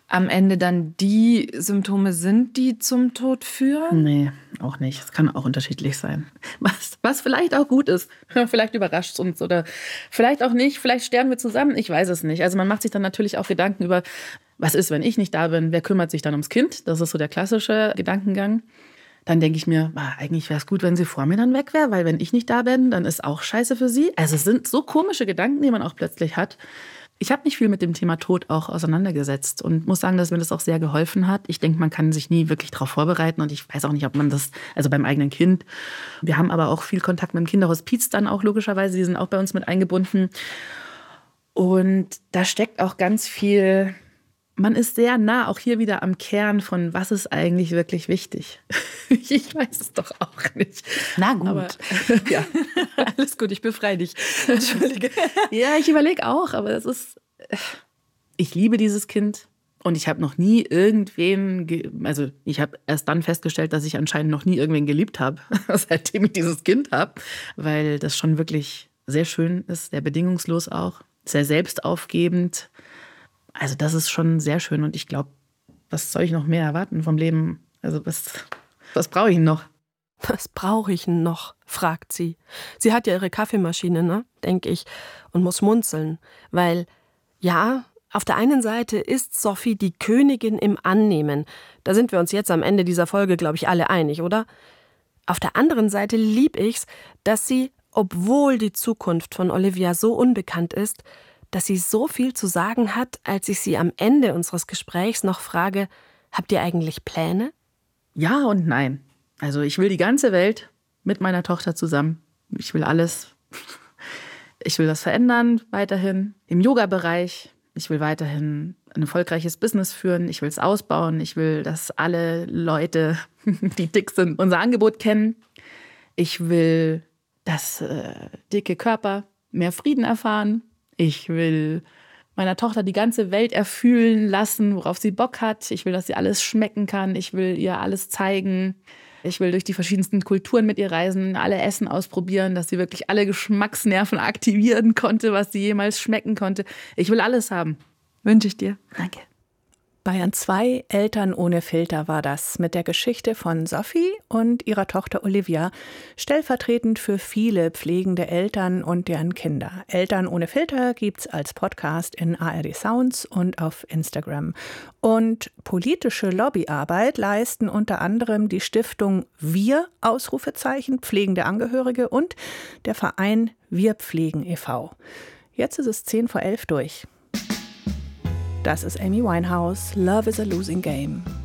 am Ende dann die Symptome sind, die zum Tod führen? Nee, auch nicht. Es kann auch unterschiedlich sein. Was vielleicht auch gut ist. Vielleicht überrascht es uns oder vielleicht auch nicht. Vielleicht sterben wir zusammen. Ich weiß es nicht. Also man macht sich dann natürlich auch Gedanken über, was ist, wenn ich nicht da bin? Wer kümmert sich dann ums Kind? Das ist so der klassische Gedankengang. Dann denke ich mir, eigentlich wäre es gut, wenn sie vor mir dann weg wäre, weil wenn ich nicht da bin, dann ist auch scheiße für sie. Also es sind so komische Gedanken, die man auch plötzlich hat. Ich habe mich viel mit dem Thema Tod auch auseinandergesetzt und muss sagen, dass mir das auch sehr geholfen hat. Ich denke, man kann sich nie wirklich darauf vorbereiten und ich weiß auch nicht, ob man das, also beim eigenen Kind. Wir haben aber auch viel Kontakt mit dem Kinderhospiz dann auch logischerweise, die sind auch bei uns mit eingebunden. Und da steckt auch ganz viel, man ist sehr nah auch hier wieder am Kern von, was ist eigentlich wirklich wichtig. Ich weiß es doch auch nicht. Na gut. Aber, ja, alles gut, ich befreie dich. Entschuldige. Ja, ich überlege auch, aber das ist, ich liebe dieses Kind und ich habe noch nie irgendwen, also ich habe erst dann festgestellt, dass ich anscheinend noch nie irgendwen geliebt habe, seitdem ich dieses Kind habe, weil das schon wirklich sehr schön ist, sehr bedingungslos auch, sehr selbstaufgebend. Also das ist schon sehr schön und ich glaube, was soll ich noch mehr erwarten vom Leben? Also was brauche ich noch? Was brauche ich denn noch? Fragt sie. Sie hat ja ihre Kaffeemaschine, ne? Denke ich, und muss schmunzeln, weil, ja, auf der einen Seite ist Sophie die Königin im Annehmen. Da sind wir uns jetzt am Ende dieser Folge, glaube ich, alle einig, oder? Auf der anderen Seite lieb ich's, dass sie, obwohl die Zukunft von Olivia so unbekannt ist, dass sie so viel zu sagen hat, als ich sie am Ende unseres Gesprächs noch frage, habt ihr eigentlich Pläne? Ja und nein. Also ich will die ganze Welt mit meiner Tochter zusammen. Ich will alles. Ich will das verändern weiterhin im Yoga-Bereich. Ich will weiterhin ein erfolgreiches Business führen. Ich will es ausbauen. Ich will, dass alle Leute, die dick sind, unser Angebot kennen. Ich will, dass dicke Körper mehr Frieden erfahren. Ich will meiner Tochter die ganze Welt erfühlen lassen, worauf sie Bock hat. Ich will, dass sie alles schmecken kann. Ich will ihr alles zeigen. Ich will durch die verschiedensten Kulturen mit ihr reisen, alle Essen ausprobieren, dass sie wirklich alle Geschmacksnerven aktivieren konnte, was sie jemals schmecken konnte. Ich will alles haben. Wünsche ich dir. Danke. Bayern 2, Eltern ohne Filter war das, mit der Geschichte von Sophie und ihrer Tochter Olivia, stellvertretend für viele pflegende Eltern und deren Kinder. Eltern ohne Filter gibt's als Podcast in ARD Sounds und auf Instagram. Und politische Lobbyarbeit leisten unter anderem die Stiftung Wir, Ausrufezeichen, pflegende Angehörige und der Verein Wir pflegen e.V. Jetzt ist es 10 vor 11 durch. Das ist Amy Winehouse, Love is a Losing Game.